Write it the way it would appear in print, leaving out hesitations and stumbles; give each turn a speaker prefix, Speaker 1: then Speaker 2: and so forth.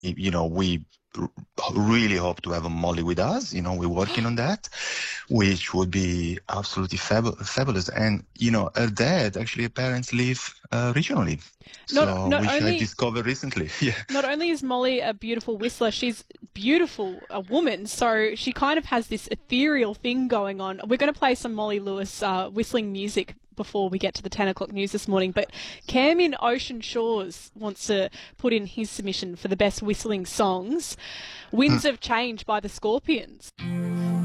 Speaker 1: we really hope to have a Molly with us. We're working on that, which would be absolutely fabulous. And, her dad, actually, her parents live regionally.
Speaker 2: Not
Speaker 1: So,
Speaker 2: not
Speaker 1: which I
Speaker 2: only
Speaker 1: discovered recently. Yeah.
Speaker 2: not only is Molly a beautiful whistler, she's beautiful, a woman. So she kind of has this ethereal thing going on. We're going to play some Molly Lewis whistling music before we get to the 10 o'clock news this morning. But Cam in Ocean Shores wants to put in his submission for the best whistling songs. Winds of Change by the Scorpions.